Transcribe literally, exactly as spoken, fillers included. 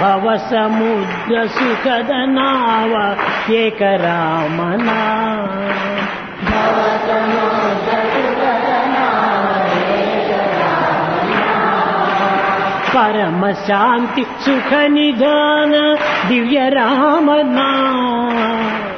భవ సముద్ర సుఖద నావ ఏక రామనా భవ సముద్ర సుఖద నావ ఏక రామనా పరమ శాంతి సుఖ నిధాన దివ్య రామనా